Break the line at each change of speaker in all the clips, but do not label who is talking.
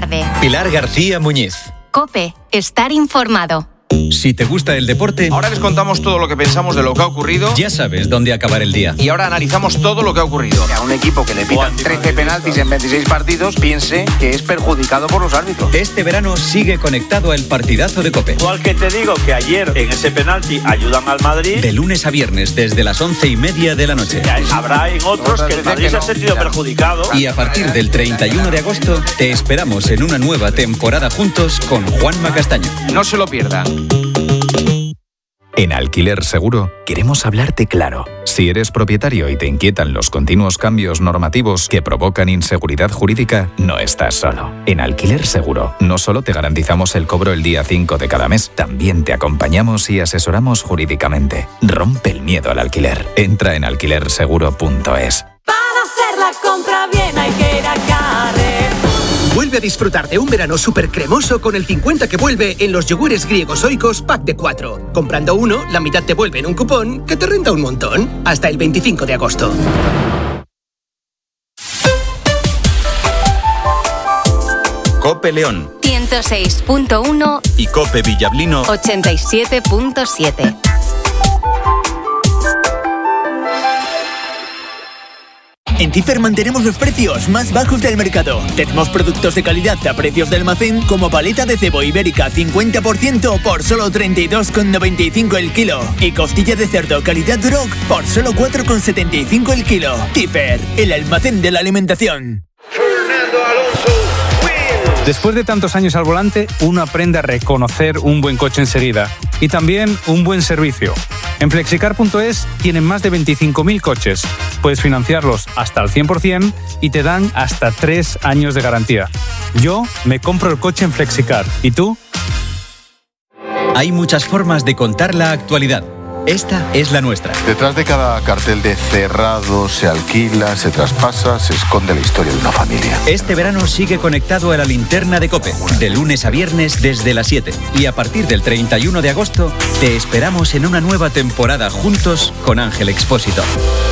tarde.
Pilar García Muñiz.
COPE. Estar informado.
Si te gusta el deporte,
ahora les contamos todo lo que pensamos de lo que ha ocurrido.
Ya sabes dónde acabar el día.
Y ahora analizamos todo lo que ha ocurrido.
Que a un equipo que le pitan 13 penaltis en 26 partidos piense que es perjudicado por los árbitros.
Este verano sigue conectado al partidazo de COPE.
Igual que te digo que ayer en ese penalti ayudan al Madrid.
De lunes a viernes desde las 11:30 de la noche.
Habrá en otros que el Madrid se ha sentido perjudicado.
Y a partir del 31 de agosto te esperamos en una nueva temporada juntos con Juanma Castaño.
No se lo pierdan.
En Alquiler Seguro queremos hablarte claro. Si eres propietario y te inquietan los continuos cambios normativos que provocan inseguridad jurídica, no estás solo. En Alquiler Seguro no solo te garantizamos el cobro el día 5 de cada mes, también te acompañamos y asesoramos jurídicamente. Rompe el miedo al alquiler. Entra en alquilerseguro.es.
Para hacer la compra bien hay que ir a Carrefour.
Vuelve a disfrutar de un verano súper cremoso con el 50 que vuelve en los yogures griegos Oikos pack de 4. Comprando uno, la mitad te vuelve en un cupón que te renta un montón. Hasta el 25 de agosto.
COPE León
106.1
y COPE Villablino
87.7.
En Tifer mantenemos los precios más bajos del mercado. Tenemos productos de calidad a precios de almacén como paleta de cebo ibérica 50% por solo 32,95 el kilo y costilla de cerdo calidad Duroc por solo 4,75 el kilo. Tifer, el almacén de la alimentación.
Después de tantos años al volante, uno aprende a reconocer un buen coche enseguida y también un buen servicio. En Flexicar.es tienen más de 25.000 coches. Puedes financiarlos hasta al 100% y te dan hasta 3 años de garantía. Yo me compro el coche en Flexicar. ¿Y tú?
Hay muchas formas de contar la actualidad. Esta es la nuestra.
Detrás de cada cartel de cerrado, se alquila, se traspasa, se esconde la historia de una familia.
Este verano sigue conectado a la linterna de COPE, de lunes a viernes desde las 7. Y a partir del 31 de agosto, te esperamos en una nueva temporada juntos con Ángel Expósito.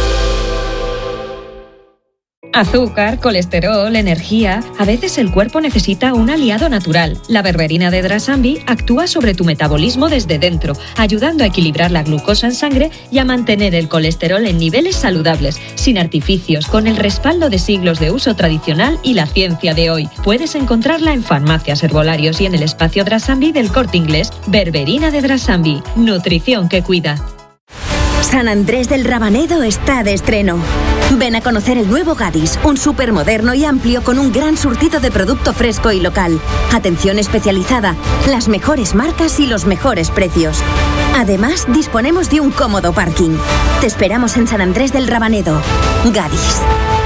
Azúcar, colesterol, energía. A veces el cuerpo necesita un aliado natural. La berberina de Drasambi actúa sobre tu metabolismo desde dentro, ayudando a equilibrar la glucosa en sangre y a mantener el colesterol en niveles saludables, sin artificios, con el respaldo de siglos de uso tradicional y la ciencia de hoy. Puedes encontrarla en farmacias, herbolarios y en el espacio Drasambi del Corte Inglés. Berberina de Drasambi. Nutrición que cuida.
San Andrés del Rabanedo está de estreno. Ven a conocer el nuevo Gadis, un súper moderno y amplio con un gran surtido de producto fresco y local. Atención especializada, las mejores marcas y los mejores precios. Además, disponemos de un cómodo parking. Te esperamos en San Andrés del Rabanedo. Gadis.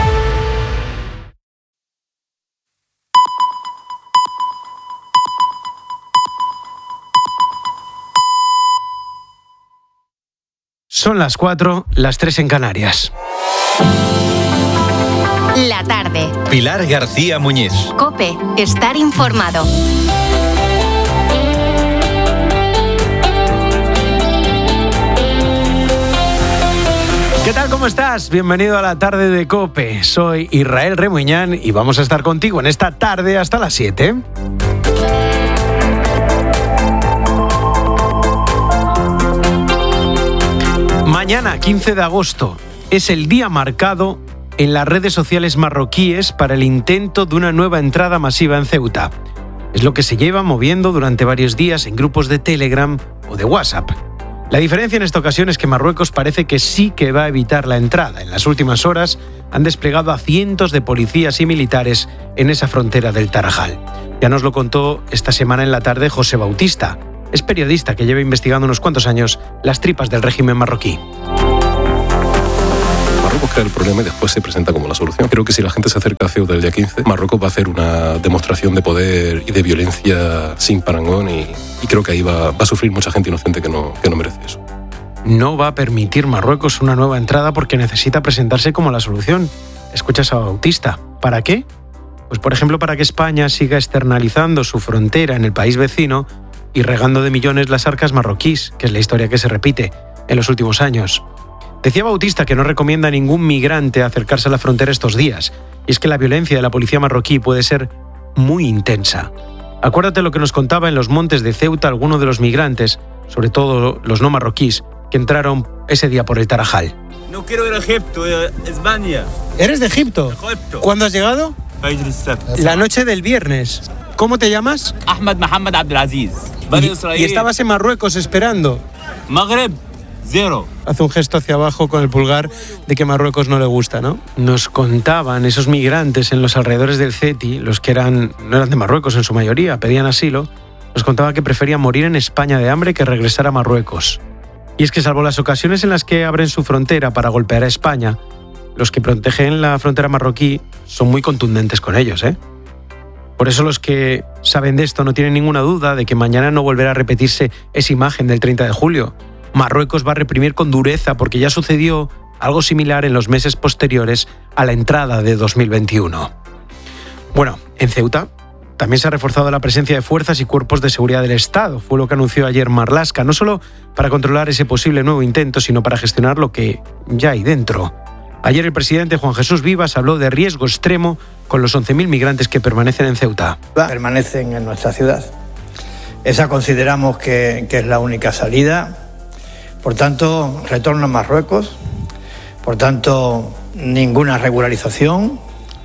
Son las 4, las 3 en Canarias.
La tarde.
Pilar García Muñiz.
COPE. Estar informado.
¿Qué tal? ¿Cómo estás? Bienvenido a la tarde de COPE. Soy Israel Remuñán y vamos a estar contigo en esta tarde hasta las 7. Mañana, 15 de agosto, es el día marcado en las redes sociales marroquíes para el intento de una nueva entrada masiva en Ceuta. Es lo que se lleva moviendo durante varios días en grupos de Telegram o de WhatsApp. La diferencia en esta ocasión es que Marruecos parece que sí que va a evitar la entrada. En las últimas horas han desplegado a cientos de policías y militares en esa frontera del Tarajal. Ya nos lo contó esta semana en la tarde José Bautista. Es periodista que lleva investigando unos cuantos años las tripas del régimen marroquí.
Marruecos crea el problema y después se presenta como la solución. Creo que si la gente se acerca a Ceuta el día 15, Marruecos va a hacer una demostración de poder y de violencia sin parangón y creo que ahí va a sufrir mucha gente inocente que no merece eso.
No va a permitir Marruecos una nueva entrada porque necesita presentarse como la solución. Escuchas a Bautista. ¿Para qué? Pues por ejemplo para que España siga externalizando su frontera en el país vecino y regando de millones las arcas marroquíes, que es la historia que se repite en los últimos años. Decía Bautista que no recomienda a ningún migrante acercarse a la frontera estos días, y es que la violencia de la policía marroquí puede ser muy intensa. Acuérdate lo que nos contaba en los montes de Ceuta alguno de los migrantes, sobre todo los no marroquíes, que entraron ese día por el Tarajal.
No quiero ir a Egipto, España.
¿Eres de Egipto? ¿Cuándo has llegado? La noche del viernes. ¿Cómo te llamas?
Ahmed Mohamed Abdelaziz.
¿Y estabas en Marruecos esperando?
Magreb, 0.
Hace un gesto hacia abajo con el pulgar de que Marruecos no le gusta, ¿no? Nos contaban esos migrantes en los alrededores del Ceti, los que no eran de Marruecos en su mayoría, pedían asilo, nos contaban que preferían morir en España de hambre que regresar a Marruecos. Y es que salvo las ocasiones en las que abren su frontera para golpear a España, los que protegen la frontera marroquí son muy contundentes con ellos, ¿eh? Por eso los que saben de esto no tienen ninguna duda de que mañana no volverá a repetirse esa imagen del 30 de julio. Marruecos va a reprimir con dureza porque ya sucedió algo similar en los meses posteriores a la entrada de 2021. Bueno, en Ceuta también se ha reforzado la presencia de fuerzas y cuerpos de seguridad del Estado. Fue lo que anunció ayer Marlaska, no solo para controlar ese posible nuevo intento, sino para gestionar lo que ya hay dentro. Ayer el presidente Juan Jesús Vivas habló de riesgo extremo con los 11.000 migrantes que permanecen en Ceuta.
Permanecen en nuestra ciudad. Esa consideramos que es la única salida. Por tanto, retorno a Marruecos. Por tanto, ninguna regularización,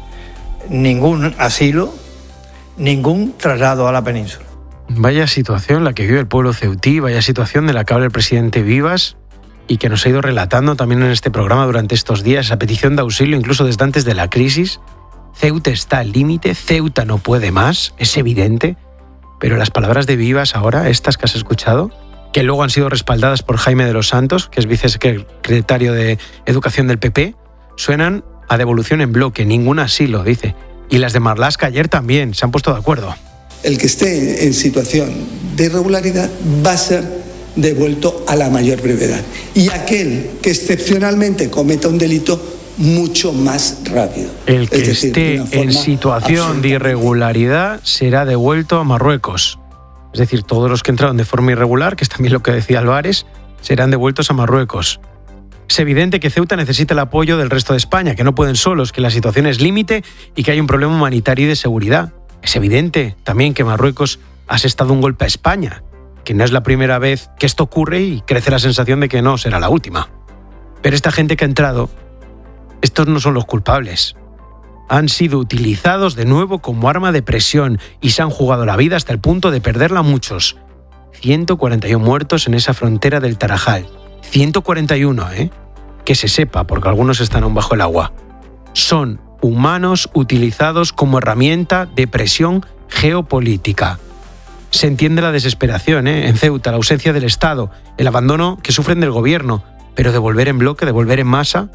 ningún asilo, ningún traslado a la península.
Vaya situación la que vive el pueblo ceutí, vaya situación de la que habla el presidente Vivas y que nos ha ido relatando también en este programa durante estos días, esa petición de auxilio incluso desde antes de la crisis. Ceuta está al límite, Ceuta no puede más, es evidente, pero las palabras de Vivas ahora, estas que has escuchado, que luego han sido respaldadas por Jaime de los Santos, que es vicesecretario de Educación del PP, suenan a devolución en bloque, ningún asilo, dice. Y las de Marlaska ayer también se han puesto de acuerdo.
El que esté en situación de irregularidad va a ser devuelto a la mayor brevedad. Y aquel que excepcionalmente cometa un delito, mucho más rápido.
El que esté en situación de irregularidad será devuelto a Marruecos. Es decir, todos los que entraron de forma irregular, que es también lo que decía Álvarez, serán devueltos a Marruecos. Es evidente que Ceuta necesita el apoyo del resto de España, que no pueden solos, que la situación es límite y que hay un problema humanitario y de seguridad. Es evidente también que Marruecos ha asestado un golpe a España, que no es la primera vez que esto ocurre y crece la sensación de que no será la última. Pero esta gente que ha entrado, estos no son los culpables. Han sido utilizados de nuevo como arma de presión y se han jugado la vida hasta el punto de perderla muchos. 141 muertos en esa frontera del Tarajal. 141, ¿eh? Que se sepa, porque algunos están aún bajo el agua. Son humanos utilizados como herramienta de presión geopolítica. Se entiende la desesperación, ¿eh? En Ceuta, la ausencia del Estado, el abandono que sufren del gobierno, pero devolver en bloque, devolver en masa,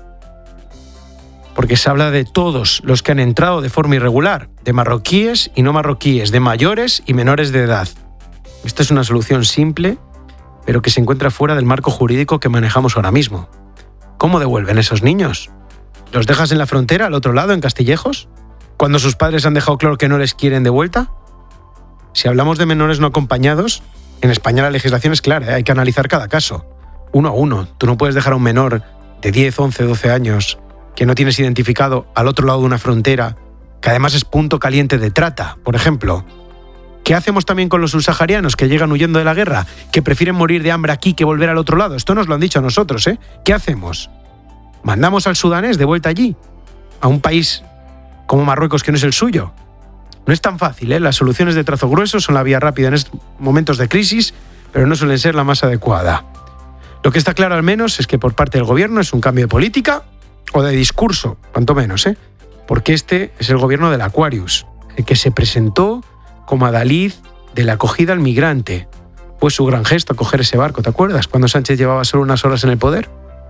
porque se habla de todos los que han entrado de forma irregular, de marroquíes y no marroquíes, de mayores y menores de edad. Esta es una solución simple, pero que se encuentra fuera del marco jurídico que manejamos ahora mismo. ¿Cómo devuelven esos niños? ¿Los dejas en la frontera, al otro lado, en Castillejos? ¿Cuando sus padres han dejado claro que no les quieren de vuelta? Si hablamos de menores no acompañados, en España la legislación es clara, ¿eh? Hay que analizar cada caso, uno a uno. Tú no puedes dejar a un menor de 10, 11, 12 años que no tienes identificado al otro lado de una frontera, que además es punto caliente de trata, por ejemplo. ¿Qué hacemos también con los subsaharianos que llegan huyendo de la guerra, que prefieren morir de hambre aquí que volver al otro lado? Esto nos lo han dicho a nosotros, ¿eh? ¿Qué hacemos? ¿Mandamos al sudanés de vuelta allí? ¿A un país como Marruecos que no es el suyo? No es tan fácil, ¿eh? Las soluciones de trazo grueso son la vía rápida en estos momentos de crisis, pero no suelen ser la más adecuada. Lo que está claro al menos es que por parte del gobierno es un cambio de política o de discurso, cuanto menos, ¿eh? Porque este es el gobierno del Aquarius, el que se presentó como adalid de la acogida al migrante. Fue su gran gesto coger ese barco, ¿te acuerdas? Cuando Sánchez llevaba solo unas horas en el poder.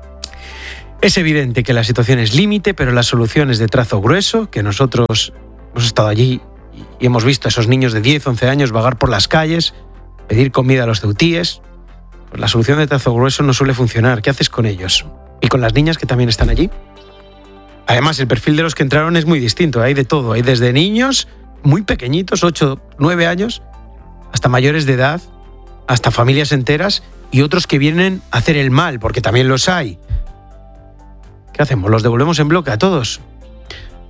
Es evidente que la situación es límite, pero la solución es de trazo grueso, que nosotros hemos estado allí y hemos visto a esos niños de 10, 11 años vagar por las calles, pedir comida a los ceutíes. Pues la solución de trazo grueso no suele funcionar. ¿Qué haces con ellos? ¿Y con las niñas que también están allí? Además, el perfil de los que entraron es muy distinto. Hay de todo. Hay desde niños muy pequeñitos, 8, 9 años, hasta mayores de edad, hasta familias enteras y otros que vienen a hacer el mal, porque también los hay. ¿Qué hacemos? ¿Los devolvemos en bloque a todos?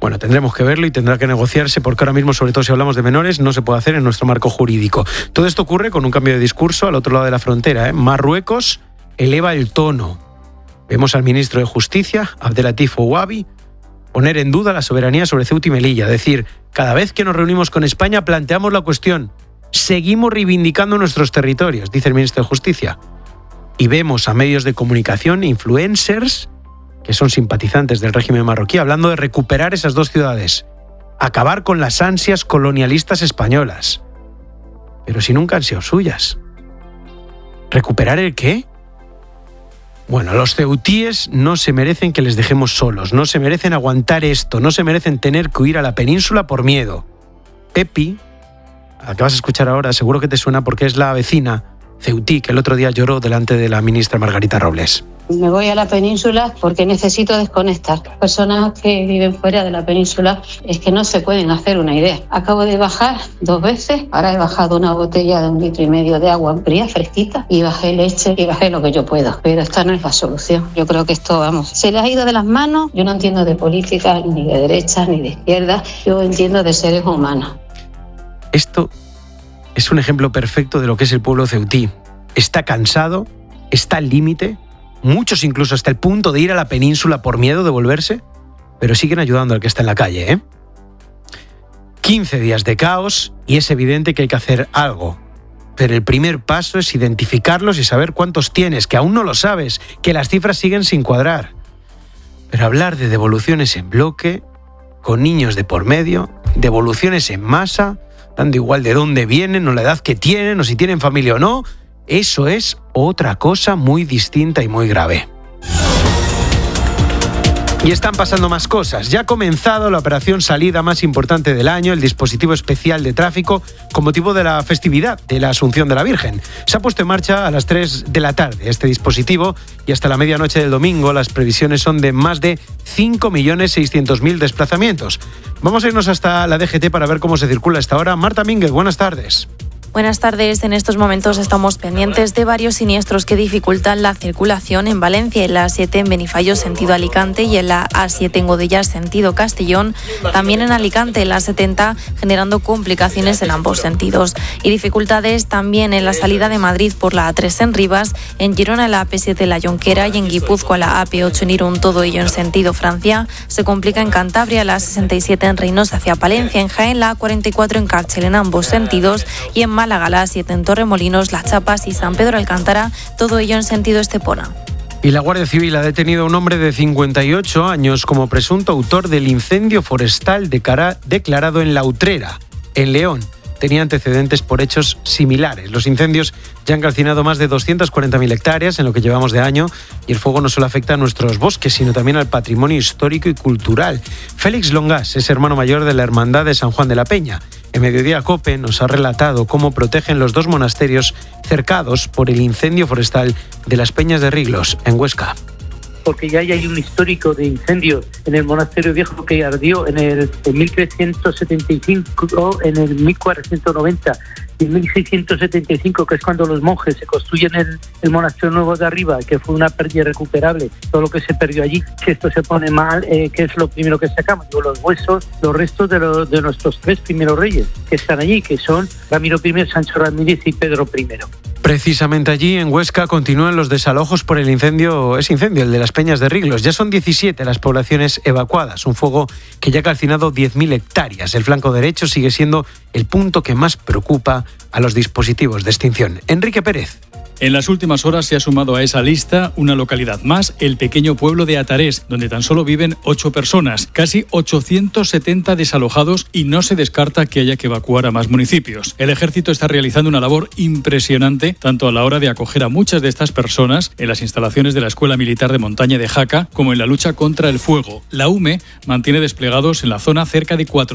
Bueno, tendremos que verlo y tendrá que negociarse porque ahora mismo, sobre todo si hablamos de menores, no se puede hacer en nuestro marco jurídico. Todo esto ocurre con un cambio de discurso al otro lado de la frontera. Marruecos eleva el tono. Vemos al ministro de Justicia, Abdelatif Ouabi, poner en duda la soberanía sobre Ceuta y Melilla. Decir, cada vez que nos reunimos con España planteamos la cuestión. Seguimos reivindicando nuestros territorios, dice el ministro de Justicia. Y vemos a medios de comunicación, influencers, que son simpatizantes del régimen marroquí, hablando de recuperar esas dos ciudades, acabar con las ansias colonialistas españolas. Pero si nunca han sido suyas. ¿Recuperar el qué? Bueno, los ceutíes no se merecen que les dejemos solos, no se merecen aguantar esto, no se merecen tener que huir a la península por miedo. Pepi, a la que vas a escuchar ahora, seguro que te suena porque es la vecina ceutí que el otro día lloró delante de la ministra Margarita Robles.
Me voy a la península porque necesito desconectar. Las personas que viven fuera de la península es que no se pueden hacer una idea. Acabo de bajar 2 veces, ahora he bajado una botella de 1,5 litros de agua fría, fresquita, y bajé leche y bajé lo que yo puedo. Pero esta no es la solución. Yo creo que esto, se les ha ido de las manos. Yo no entiendo de política, ni de derechas, ni de izquierdas. Yo entiendo de seres humanos.
Esto es un ejemplo perfecto de lo que es el pueblo ceutí. Está cansado, está al límite, muchos incluso hasta el punto de ir a la península por miedo de volverse, pero siguen ayudando al que está en la calle, 15 días de caos y es evidente que hay que hacer algo. Pero el primer paso es identificarlos y saber cuántos tienes, que aún no lo sabes, que las cifras siguen sin cuadrar. Pero hablar de devoluciones en bloque, con niños de por medio, devoluciones en masa, dando igual de dónde vienen, o la edad que tienen, o si tienen familia o no, eso es otra cosa muy distinta y muy grave. Y están pasando más cosas. Ya ha comenzado la operación salida más importante del año, el dispositivo especial de tráfico, con motivo de la festividad de la Asunción de la Virgen. Se ha puesto en marcha a las 3 de la tarde este dispositivo y hasta la medianoche del domingo las previsiones son de más de 5.600.000 desplazamientos. Vamos a irnos hasta la DGT para ver cómo se circula a esta hora. Marta Mínguez, buenas tardes.
Buenas tardes. En estos momentos estamos pendientes de varios siniestros que dificultan la circulación en Valencia, en la A7 en Benifallo sentido Alicante y en la A7 en Godella sentido Castellón. También en Alicante, en la A70, generando complicaciones en ambos sentidos. Y dificultades también en la salida de Madrid por la A3 en Rivas, en Girona en la AP7 en la Jonquera y en Guipúzcoa la AP8 en Irún, todo ello en sentido Francia. Se complica en Cantabria la A67 en Reynosa hacia Palencia, en Jaén la A44 en Cárcel en ambos sentidos y en Málaga la A7 en Torremolinos, Las Chapas y San Pedro Alcántara, todo ello en sentido Estepona.
Y la Guardia Civil ha detenido a un hombre de 58 años como presunto autor del incendio forestal declarado en La Utrera, en León. Tenía antecedentes por hechos similares. Los incendios ya han calcinado más de 240.000 hectáreas en lo que llevamos de año y el fuego no solo afecta a nuestros bosques, sino también al patrimonio histórico y cultural. Félix Longas es hermano mayor de la Hermandad de San Juan de la Peña. En Mediodía COPE nos ha relatado cómo protegen los 2 monasterios cercados por el incendio forestal de las Peñas de Riglos, en Huesca.
Porque ya hay un histórico de incendios en el monasterio viejo que ardió en 1375, en el 1490 y en 1675, que es cuando los monjes se construyen el monasterio nuevo de arriba, que fue una pérdida irrecuperable, todo lo que se perdió allí. Si esto se pone mal, ¿qué es lo primero que sacamos? Los huesos, los restos de nuestros 3 primeros reyes que están allí, que son Ramiro I, Sancho Ramírez y Pedro I.
Precisamente allí, en Huesca, continúan los desalojos por el incendio, el de las Peñas de Riglos. Ya son 17 las poblaciones evacuadas, un fuego que ya ha calcinado 10.000 hectáreas. El flanco derecho sigue siendo el punto que más preocupa a los dispositivos de extinción. Enrique Pérez.
En las últimas horas se ha sumado a esa lista una localidad más, el pequeño pueblo de Atarés, donde tan solo viven 8 personas, casi 870 desalojados y no se descarta que haya que evacuar a más municipios. El ejército está realizando una labor impresionante, tanto a la hora de acoger a muchas de estas personas en las instalaciones de la Escuela Militar de Montaña de Jaca, como en la lucha contra el fuego. La UME mantiene desplegados en la zona cerca de 4